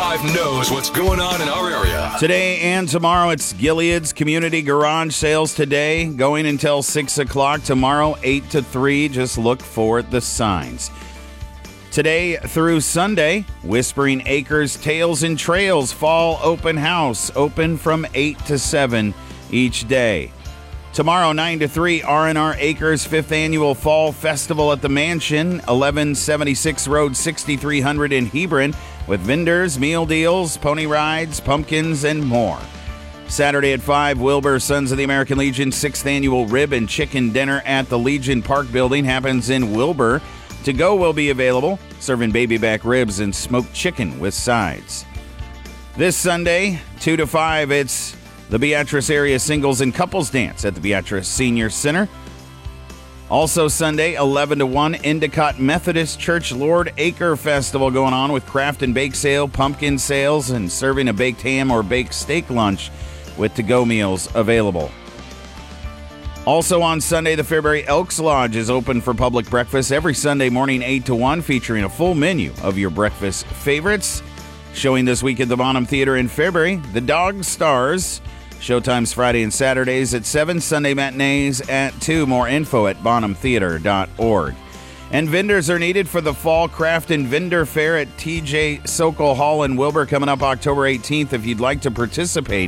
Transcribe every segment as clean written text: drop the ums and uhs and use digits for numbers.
99.5 knows what's going on in our area. Today and tomorrow, it's Gilead's Community Garage Sales today, going until 6 o'clock. Tomorrow, 8 to 3. Just look for the signs. Today through Sunday, Whispering Acres Tales and Trails Fall Open House, open from 8 to 7 each day. Tomorrow, 9 to 3, R&R Acres 5th Annual Fall Festival at the Mansion, 1176 Road 6300 in Hebron, with vendors, meal deals, pony rides, pumpkins, and more. Saturday at 5, Wilbur Sons of the American Legion 6th Annual Rib and Chicken Dinner at the Legion Park Building happens in Wilbur. To go will be available, serving baby back ribs and smoked chicken with sides. This Sunday, 2 to 5, it's the Beatrice Area Singles and Couples Dance at the Beatrice Senior Center. Also Sunday, 11 to 1, Endicott Methodist Church Lord Acre Festival going on with craft and bake sale, pumpkin sales, and serving a baked ham or baked steak lunch with to-go meals available. Also on Sunday, the Fairbury Elks Lodge is open for public breakfast every Sunday morning 8 to 1, featuring a full menu of your breakfast favorites. Showing this week at the Bonham Theater in Fairbury, The Dog Stars. Showtimes Friday and Saturdays at 7, Sunday matinees at 2. More info at bonhamtheater.org. And vendors are needed for the Fall Craft and Vendor Fair at TJ Sokol Hall in Wilbur coming up October 18th. If you'd like to participate,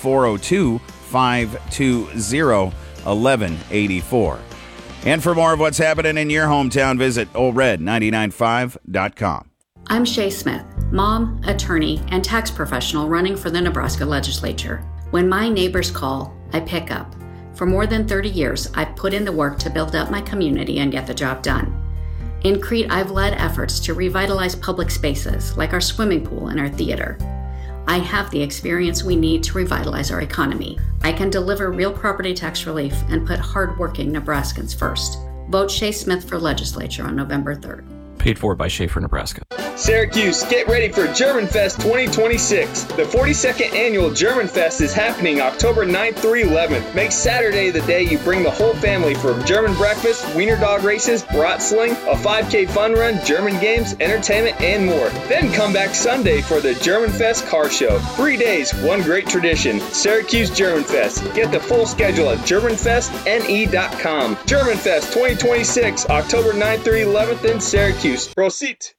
402-520-1184. And for more of what's happening in your hometown, visit oldred995.com. I'm Shay Smith, mom, attorney, and tax professional running for the Nebraska legislature. When my neighbors call, I pick up. For more than 30 years, I've put in the work to build up my community and get the job done. In Crete, I've led efforts to revitalize public spaces like our swimming pool and our theater. I have the experience we need to revitalize our economy. I can deliver real property tax relief and put hardworking Nebraskans first. Vote Shay Smith for legislature on November 3rd. Paid for by Schaefer, Nebraska. Syracuse, get ready for German Fest 2026. The 42nd annual German Fest is happening October 9th through 11th. Make Saturday the day you bring the whole family for German breakfast, wiener dog races, brat sling, a 5K fun run, German games, entertainment, and more. Then come back Sunday for the German Fest car show. 3 days, one great tradition. Syracuse German Fest. Get the full schedule at GermanFestNE.com. German Fest 2026, October 9th through 11th in Syracuse. Proceed.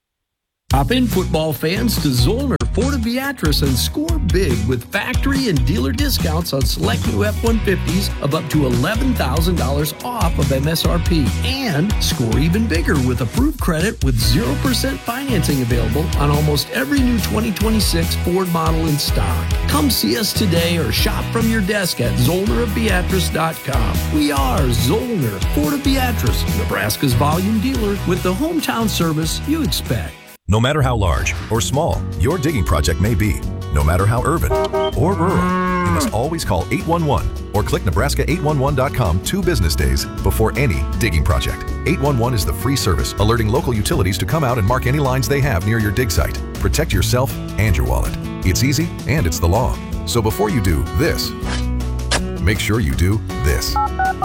Hop in, football fans, to Zollner Ford of Beatrice and score big with factory and dealer discounts on select new F-150s of up to $11,000 off of MSRP. And score even bigger with approved credit with 0% financing available on almost every new 2026 Ford model in stock. Come see us today or shop from your desk at ZollnerofBeatrice.com. We are Zollner Ford of Beatrice, Nebraska's volume dealer with the hometown service you expect. No matter how large or small your digging project may be, no matter how urban or rural, you must always call 811 or click Nebraska811.com 2 business days before any digging project. 811 is the free service alerting local utilities to come out and mark any lines they have near your dig site. Protect yourself and your wallet. It's easy and it's the law. So before you do this, make sure you do this.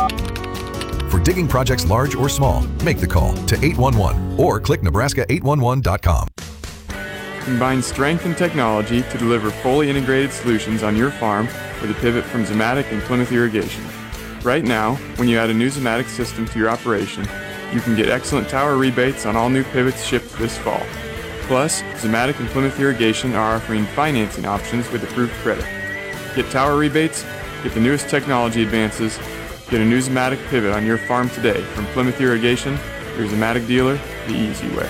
For digging projects large or small, make the call to 811 or click Nebraska811.com. Combine strength and technology to deliver fully integrated solutions on your farm with a pivot from Zematic and Plymouth Irrigation. Right now, when you add a new Zematic system to your operation, you can get excellent tower rebates on all new pivots shipped this fall. Plus, Zematic and Plymouth Irrigation are offering financing options with approved credit. Get tower rebates, get the newest technology advances, get a new Zematic pivot on your farm today from Plymouth Irrigation, your Zematic dealer, the easy way.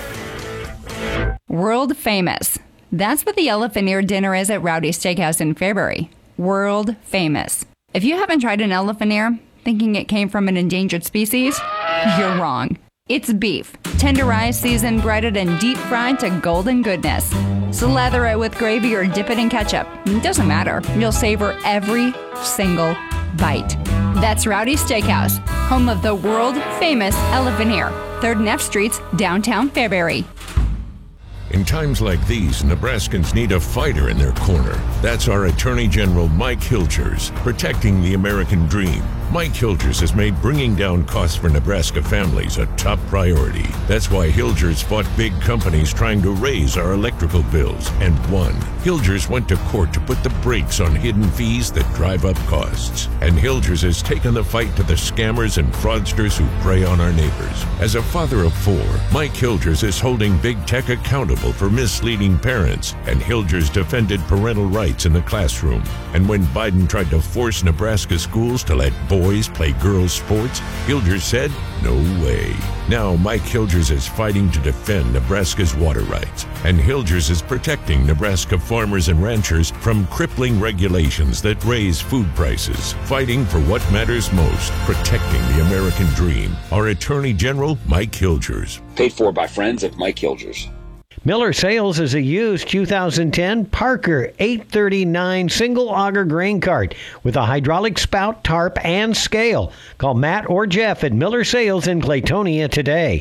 World famous. That's what the elephant ear dinner is at Rowdy Steakhouse in Fairbury. World famous. If you haven't tried an elephant ear, thinking it came from an endangered species, you're wrong. It's beef, tenderized, seasoned, breaded, and deep fried to golden goodness. Slather it with gravy or dip it in ketchup. It doesn't matter. You'll savor every single bite. That's Rowdy Steakhouse, home of the world-famous elephant ear, 3rd and F Streets, downtown Fairbury. In times like these, Nebraskans need a fighter in their corner. That's our Attorney General Mike Hilgers, protecting the American dream. Mike Hilgers has made bringing down costs for Nebraska families a top priority. That's why Hilgers fought big companies trying to raise our electrical bills and won. Hilgers went to court to put the brakes on hidden fees that drive up costs. And Hilgers has taken the fight to the scammers and fraudsters who prey on our neighbors. As a father of 4, Mike Hilgers is holding big tech accountable for misleading parents, and Hilgers defended parental rights in the classroom. And when Biden tried to force Nebraska schools to let boys play girls' sports, Hilgers said, no way. Now Mike Hilgers is fighting to defend Nebraska's water rights, and Hilgers is protecting Nebraska farmers and ranchers from crippling regulations that raise food prices, fighting for what matters most, protecting the American dream. Our Attorney General, Mike Hilgers. Paid for by friends of Mike Hilgers. Miller Sales is a used 2010 Parker 839 single auger grain cart with a hydraulic spout, tarp, and scale. Call Matt or Jeff at Miller Sales in Claytonia today.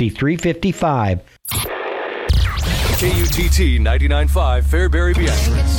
402-989-5355. KUTT 99.5 Fairbury, BX.